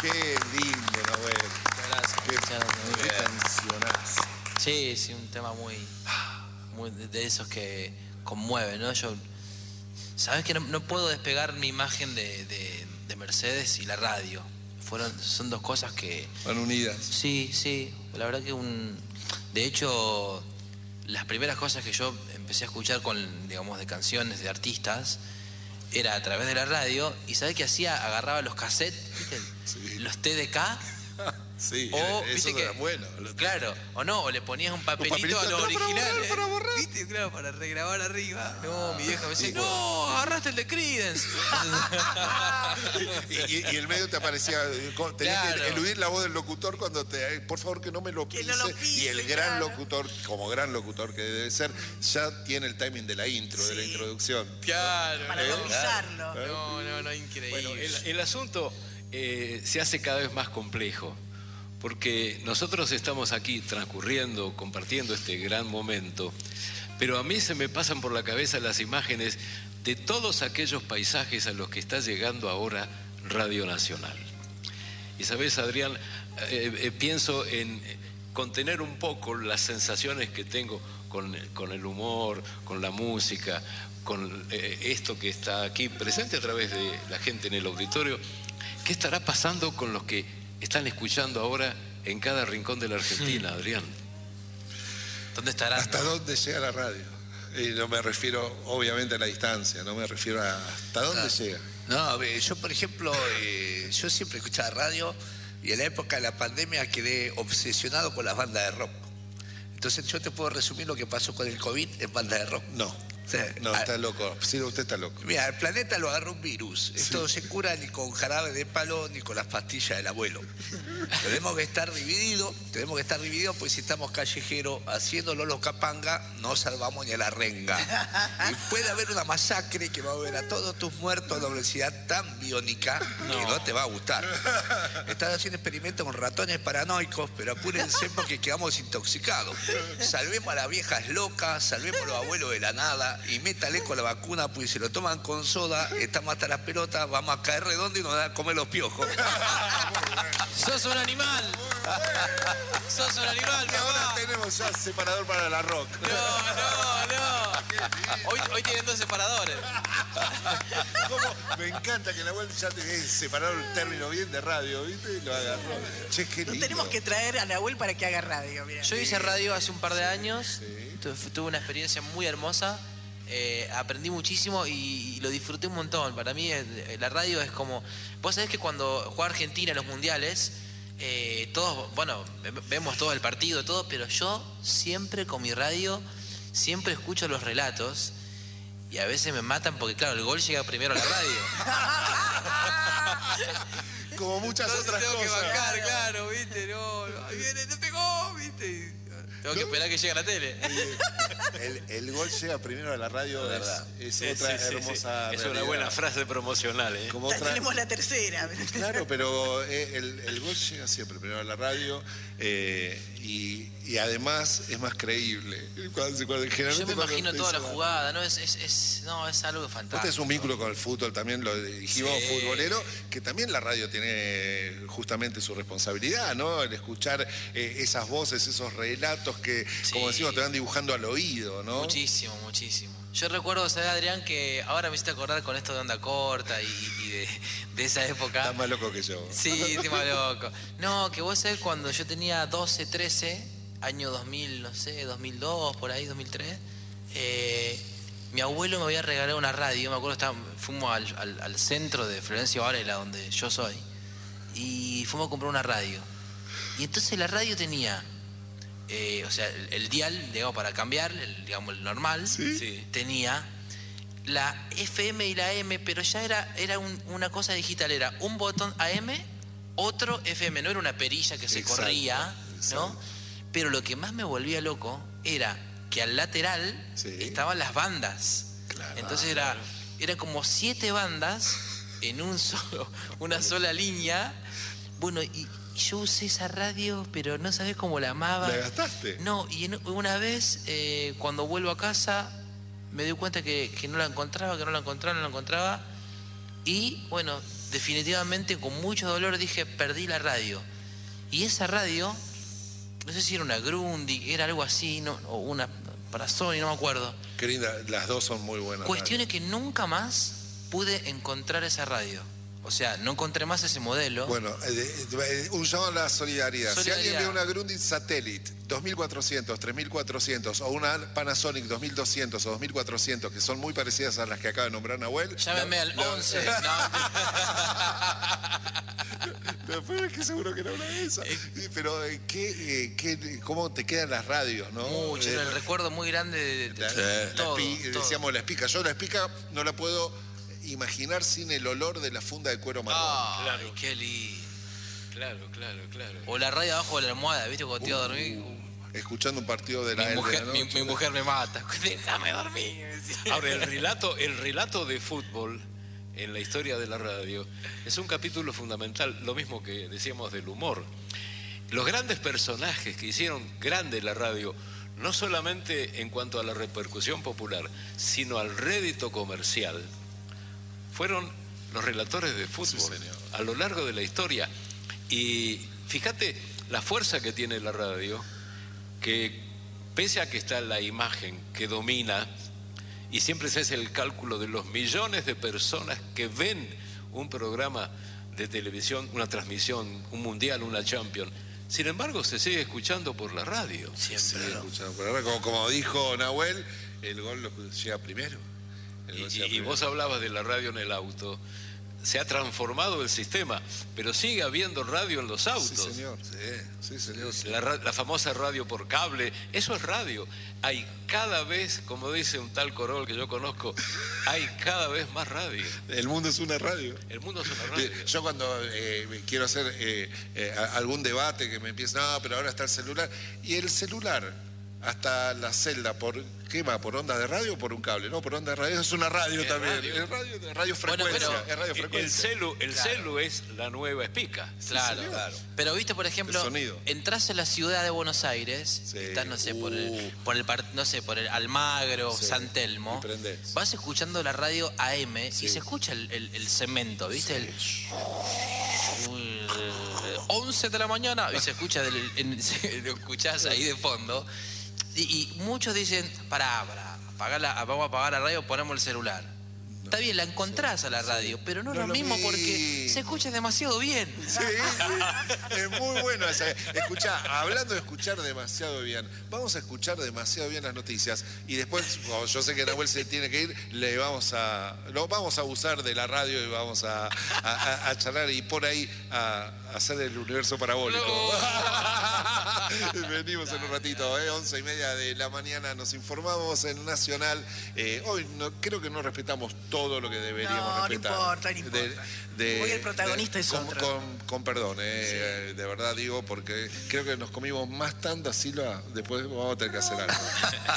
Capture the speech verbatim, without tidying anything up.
Qué lindo, Nahuel. Gracias. Qué, qué cancionazo. Sí, sí, un tema muy, muy de esos que conmueven, ¿no? Yo, sabes que no, no puedo despegar mi imagen de, de, de Mercedes y la radio. Fueron, son dos cosas que... Van unidas. Sí, sí. La verdad que un... De hecho, las primeras cosas que yo empecé a escuchar con, digamos, de canciones de artistas era a través de la radio. ¿Y sabes qué hacía? Agarraba los cassettes, ¿viste? Sí. Los T D K. Sí, O, eso ¿viste que, era bueno. Claro, o no, o le ponías un papelito, un papelito a los para originales. borrar, para borrar. ¿Viste? Claro, para regrabar arriba. No, mi vieja me decía, no, agarraste el de Creedence. y, y, y el medio te aparecía, tenías Claro. que eludir la voz del locutor cuando te, por favor que no me lo pise. no lo pise, y el gran claro. locutor, como gran locutor que debe ser, ya tiene el timing de la intro, Sí. de la introducción. Claro. Para ¿Eh? no pisarlo. No, no, no, increíble. Bueno, el, el asunto eh, se hace cada vez más complejo, porque nosotros estamos aquí transcurriendo, compartiendo este gran momento, pero a mí se me pasan por la cabeza las imágenes de todos aquellos paisajes a los que está llegando ahora Radio Nacional. Y sabes, Adrián, eh, eh, pienso en contener un poco las sensaciones que tengo con, con el humor, con la música, con eh, esto que está aquí presente a través de la gente en el auditorio. ¿Qué estará pasando con los que están escuchando ahora en cada rincón de la Argentina, Adrián? ¿Dónde estarán? ¿Hasta dónde llega la radio? Y no me refiero, obviamente, a la distancia, no me refiero a hasta dónde Ah. llega. No, a ver, yo por ejemplo, eh, yo siempre escuchaba radio y en la época de la pandemia quedé obsesionado con las bandas de rock. Entonces yo te puedo resumir lo que pasó con el COVID en bandas de rock. No, O sea, no, a- está loco. Sí, usted está loco. Mira, el planeta lo agarró un virus. Esto no se cura ni con jarabe de palo ni con las pastillas del abuelo. Tenemos que estar divididos, tenemos que estar divididos, pues si estamos callejeros haciéndolo los capanga, no salvamos ni a la renga. Y puede haber una masacre que va a ver a todos tus muertos a una velocidad tan biónica que no te va a gustar. Están haciendo experimentos con ratones paranoicos, pero apúrense porque quedamos intoxicados. Salvemos a las viejas locas, salvemos a los abuelos de la nada y métale con la vacuna, pues si se lo toman con soda, estamos hasta las pelotas, vamos a caer redondo y nos van a comer los piojos. ¡Sos un animal! ¡Sos un animal, Y ahora papá! tenemos ya separador para la rock. No, no, no. Hoy, hoy tienen dos separadores. ¿Cómo? Me encanta que la vuelta ya te separaron el término bien de radio, ¿viste? Y lo agarró. Che, qué No lindo. tenemos que traer a Nahuel para que haga radio. Mirá. Yo hice radio hace un par de años. sí. Tu- Tuve una experiencia muy hermosa. Eh, aprendí muchísimo y, y lo disfruté un montón. Para mí eh, la radio es como... Vos sabés que cuando juega Argentina en los mundiales, eh, todos, bueno, ve- vemos todo el partido, todo, pero yo siempre con mi radio, siempre escucho los relatos y a veces me matan porque, claro, el gol llega primero a la radio. Como muchas Entonces otras tengo cosas. que bancar, claro, ¿viste? No, no, ahí viene, no pegó, ¿viste? Tengo que esperar que llegue a la tele. El, el gol llega primero a la radio, es, verdad. es Sí, otra sí, sí, hermosa sí. Es una realidad. buena frase promocional, ¿eh? Como Ya otra- tenemos la tercera. Claro, pero eh, el, el gol llega siempre primero a la radio eh, y, y además es más creíble. Cuando- cuando- Yo generalmente me cuando imagino toda la empieza- jugada, ¿no? Es, es, es, no, es algo Vos fantástico. tenés un vínculo con el fútbol, también lo dijimos, Sí. futbolero, que también la radio tiene justamente su responsabilidad, ¿no? El escuchar eh, esas voces, esos relatos que, Sí. como decimos, te van dibujando al oído, ¿no? Muchísimo, muchísimo. Yo recuerdo, ¿sabes, Adrián? Que ahora me hiciste acordar con esto de onda corta y, y de, de esa época. Estás más loco que yo. Sí, estoy más loco. No, que vos sabés, cuando yo tenía doce, trece, año dos mil, no sé, dos mil dos, por ahí, dos mil tres, eh, mi abuelo me había regalado una radio. Me acuerdo, estaba, fuimos al, al- al centro de Florencio Varela, donde yo soy, y fuimos a comprar una radio. Y entonces la radio tenía, eh, o sea, el, el dial, digamos, para cambiar, el, digamos, el normal, Sí. tenía la F M y la M, pero ya era, era un- una cosa digital, era un botón A M, otro F M, no era una perilla que se Exacto, corría, ¿no? exacto. Pero lo que más me volvía loco era que al lateral Sí. estaban las bandas. Claro. Entonces era, era como siete bandas en un solo, una sola línea. Bueno, y, y yo usé esa radio, pero no sabés cómo la amaba. ¿La gastaste? No, y en- una vez, eh, cuando vuelvo a casa, me di cuenta que, que no la encontraba, que no la encontraba, no la encontraba. Y bueno, definitivamente con mucho dolor dije, perdí la radio. Y esa radio, no sé si era una Grundig, era algo así, no, o una para Sony, no me acuerdo. Qué linda, las dos son muy buenas. Cuestión es que nunca más pude encontrar esa radio. O sea, no encontré más ese modelo. Bueno, eh, eh, un llamado a la solidaridad. solidaridad. Si alguien ve una Grundig Satellite dos mil cuatrocientos, tres mil cuatrocientos o una Panasonic dos mil doscientos o dos mil cuatrocientos, que son muy parecidas a las que acaba de nombrar Nahuel. Llámeme la- al la- once. No. No, pero es que seguro que era una de esas. Sí, pero eh, ¿qué, eh, qué- ¿cómo te quedan las radios, no? Mucho, Eh, el recuerdo muy grande de, de- la- de la todo, espi- todo. Decíamos la espica. Yo la espica no la puedo imaginar sin el olor de la funda de cuero marrón. Ay, Claro. qué lindo. Claro, claro, claro. O la radio abajo de la almohada, ¿viste? Cuando te iba a dormir. Escuchando un partido de la, mi, de mujer, la mi, noche. mi mujer me mata. Déjame dormir. me decía. Ahora, el relato, el relato de fútbol en la historia de la radio es un capítulo fundamental, lo mismo que decíamos del humor. Los grandes personajes que hicieron grande la radio, no solamente en cuanto a la repercusión popular, sino al rédito comercial, fueron los relatores de fútbol Sí, señor. a lo largo de la historia. Y fíjate la fuerza que tiene la radio, que pese a que está la imagen que domina, y siempre se hace el cálculo de los millones de personas que ven un programa de televisión, una transmisión, un mundial, una Champions, sin embargo se sigue escuchando por la radio. Siempre. Sí, escuchando por ahora, como, como dijo Nahuel, el gol lo llega primero. El Y, gol y- llega y primero. vos hablabas de la radio en el auto. Se ha transformado el sistema, pero sigue habiendo radio en los Sí, autos. señor. Sí, sí, señor. sí. La, ra- la famosa radio por cable, eso es radio. Hay cada vez, como dice un tal Corol que yo conozco, hay cada vez más radio. El mundo es una radio. El mundo es una radio. Eh, Yo cuando eh, quiero hacer eh, eh, a- algún debate que me empiece, no, pero ahora está el celular. Y el celular, hasta la celda, ¿por qué va? ¿Por onda de radio o por un cable? No, por onda de radio, es una radio Es también. radio. Es radio, de radio Bueno, frecuencia. pero es radio El- el frecuencia. celu, el Claro. celu es la nueva espica. Claro. señor. Claro. Pero viste, por ejemplo, El sonido. entras en la ciudad de Buenos Aires, Sí. estás, no sé, por el, Uh. por el par- no sé, por el Almagro, Sí. San Telmo, Y prendés. vas escuchando la radio A M Sí. y se escucha el, el- el cemento, ¿viste? El Uy, once de la mañana y se escucha, del, en- se- lo escuchás ahí de fondo. Y, y muchos dicen, pará, pará, apagá la- vamos a apagar la radio, ponemos el celular. Está bien, la encontrás a la radio, pero no, No es lo es lo mismo porque mismo. se escucha demasiado bien. Sí, sí, es muy bueno esa. Escuchá, hablando de escuchar demasiado bien, vamos a escuchar demasiado bien las noticias y después, como yo sé que Nahuel se tiene que ir, le vamos a, lo vamos a abusar de la radio y vamos a, a- a- a charlar y por ahí a, a hacer el universo parabólico. Venimos en un ratito, ¿eh? once y media de la mañana nos informamos en Nacional. Eh, hoy no, creo que no respetamos todo lo que deberíamos No, no respetar. importa, no importa. Hoy el protagonista es con, otro. Con, con perdón, eh, de verdad digo, porque creo que nos comimos más tanda, Silva, después vamos a tener que hacer algo.